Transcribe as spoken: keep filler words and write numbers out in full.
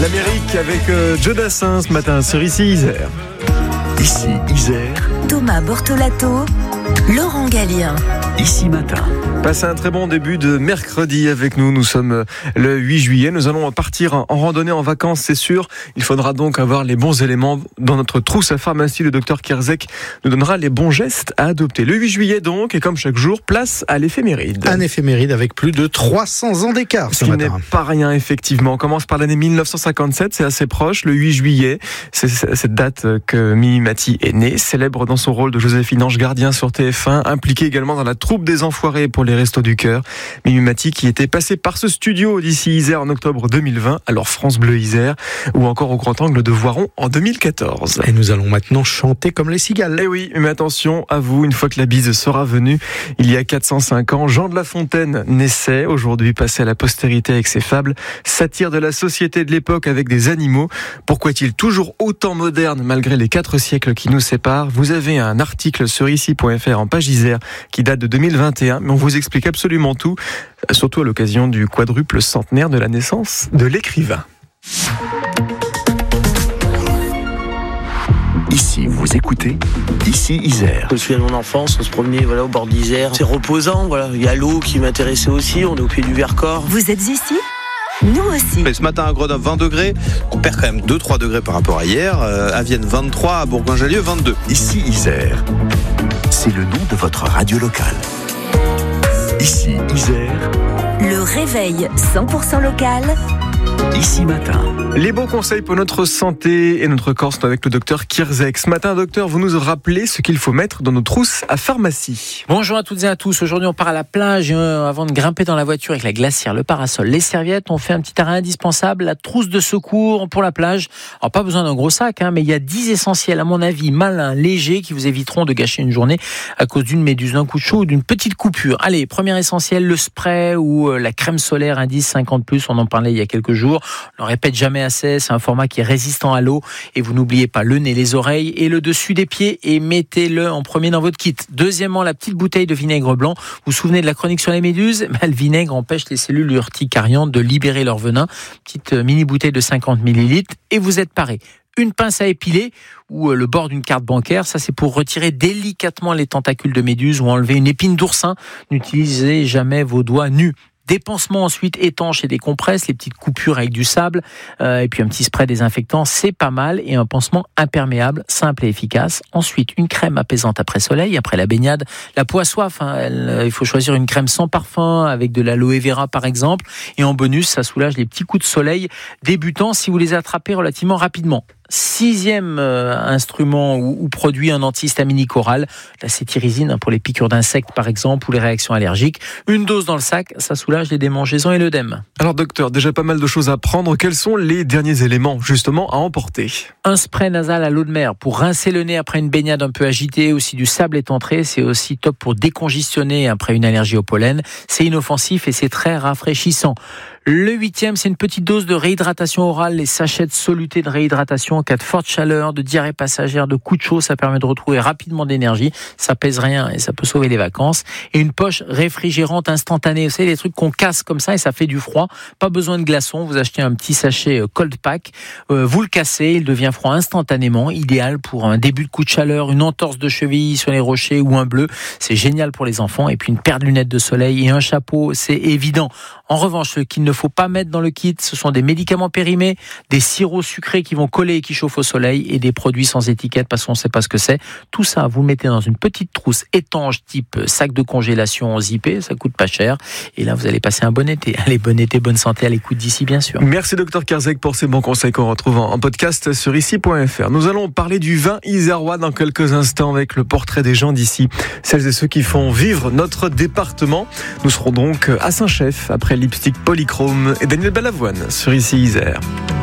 L'Amérique avec euh, Joe Dassin ce matin sur Ici Isère. Ici Isère. Thomas Bortolato, Laurent Gallien. Ici Matin. Passez un très bon début de mercredi avec nous. Nous sommes le huit juillet. Nous allons partir en randonnée, en vacances, c'est sûr. Il faudra donc avoir les bons éléments. Dans notre trousse à pharmacie, le docteur Kierzek nous donnera les bons gestes à adopter. Le huit juillet donc, et comme chaque jour, place à l'éphéméride. Un éphéméride avec plus de trois cents ans d'écart ce, ce qui matin. n'est pas rien, effectivement. On commence par l'année mille neuf cent cinquante-sept, c'est assez proche. Le huit juillet, c'est cette date que Mimi Mati est née, célèbre dans son rôle de Joséphine Ange Gardien sur T F un, impliquée également dans la troupe des Enfoirés pour les Restos du Cœur. Mimi Mati qui était passée par ce studio d'Ici Isère en octobre deux mille vingt, alors France Bleu Isère, ou encore au Grand Angle de Voiron en deux mille quatorze. Et nous allons maintenant chanter comme les cigales. Eh oui, mais attention à vous, une fois que la bise sera venue, il y a quatre cent cinq ans, Jean de La Fontaine naissait, aujourd'hui passé à la postérité avec ses fables, satire de la société de l'époque avec des animaux. Pourquoi est-il toujours autant moderne malgré les quatre siècles qui nous séparent? Vous avez un article sur ici point f r en page Isère qui date de deux mille vingt et un, mais on vous explique absolument tout, surtout à l'occasion du quadruple centenaire de la naissance de l'écrivain. Ici, vous écoutez Ici Isère. Je me souviens de mon enfance, on se promenait voilà, au bord d'Isère. C'est reposant, voilà. Il y a l'eau qui m'intéressait aussi, on est au pied du Vercors. Vous êtes ici ? Nous aussi. Et ce matin à Grenoble, vingt degrés. On perd quand même deux à trois degrés par rapport à hier. Euh, à Vienne, vingt-trois. À Bourgoin-Jallieu, vingt-deux. Ici Isère. C'est le nom de votre radio locale. Ici Isère. Le réveil cent pour cent local. Ici Matin. Les bons conseils pour notre santé et notre corps sont avec le docteur Kierzek. Ce matin, docteur, vous nous rappelez ce qu'il faut mettre dans nos trousses à pharmacie. Bonjour à toutes et à tous. Aujourd'hui, on part à la plage et euh, avant de grimper dans la voiture avec la glacière, le parasol, les serviettes, on fait un petit arrêt indispensable, la trousse de secours pour la plage. Alors, pas besoin d'un gros sac, hein, mais il y a dix essentiels, à mon avis, malins, légers, qui vous éviteront de gâcher une journée à cause d'une méduse, d'un coup de chaud ou d'une petite coupure. Allez, premier essentiel, le spray ou euh, la crème solaire indice cinquante plus. On en parlait il y a quelques jours. On ne répète jamais assez, c'est un format qui est résistant à l'eau. Et vous n'oubliez pas le nez, les oreilles et le dessus des pieds et mettez-le en premier dans votre kit. Deuxièmement, la petite bouteille de vinaigre blanc. Vous vous souvenez de la chronique sur les méduses ? Ben, le vinaigre empêche les cellules urticariantes de libérer leur venin. Petite mini bouteille de cinquante millilitres et vous êtes paré. Une pince à épiler ou le bord d'une carte bancaire, ça c'est pour retirer délicatement les tentacules de méduse ou enlever une épine d'oursin. N'utilisez jamais vos doigts nus. Des pansements ensuite étanches et des compresses, les petites coupures avec du sable, euh, et puis un petit spray désinfectant, c'est pas mal. Et un pansement imperméable, simple et efficace. Ensuite, une crème apaisante après soleil, après la baignade. La peau a soif, hein, elle, euh, il faut choisir une crème sans parfum, avec de l'aloe vera par exemple. Et en bonus, ça soulage les petits coups de soleil débutants si vous les attrapez relativement rapidement. Sixième euh, instrument ou, ou produit, un antihistaminique oral, la cétirizine pour les piqûres d'insectes par exemple ou les réactions allergiques. Une dose dans le sac, ça soulage les démangeaisons et l'œdème. Alors docteur, déjà pas mal de choses à prendre. Quels sont les derniers éléments justement à emporter ? Un spray nasal à l'eau de mer pour rincer le nez après une baignade un peu agitée. Aussi du sable est entré, c'est aussi top pour décongestionner après une allergie au pollen. C'est inoffensif et c'est très rafraîchissant. Le huitième, c'est une petite dose de réhydratation orale, les sachets de soluté de réhydratation en cas de forte chaleur, de diarrhée passagère, de coup de chaud. Ça permet de retrouver rapidement de l'énergie. Ça pèse rien et ça peut sauver les vacances. Et une poche réfrigérante instantanée. Vous savez, les trucs qu'on casse comme ça et ça fait du froid. Pas besoin de glaçons. Vous achetez un petit sachet cold pack. Euh, vous le cassez, il devient froid instantanément. Idéal pour un début de coup de chaleur, une entorse de cheville sur les rochers ou un bleu. C'est génial pour les enfants. Et puis une paire de lunettes de soleil et un chapeau, c'est évident. En revanche, ce qu'il ne faut pas mettre dans le kit, ce sont des médicaments périmés, des sirops sucrés qui vont coller et qui chauffent au soleil et des produits sans étiquette parce qu'on ne sait pas ce que c'est. Tout ça, vous le mettez dans une petite trousse étanche type sac de congélation zippé, ça coûte pas cher. Et là, vous allez passer un bon été. Allez, bon été, bonne santé à l'écoute d'Ici, bien sûr. Merci docteur Kierzek pour ces bons conseils qu'on retrouve en podcast sur ici point f r. Nous allons parler du vin isérois dans quelques instants avec le portrait des gens d'ici, celles et ceux qui font vivre notre département. Nous serons donc à Saint-Chef après Lipstick Polychrome et Daniel Balavoine sur Ici Isère.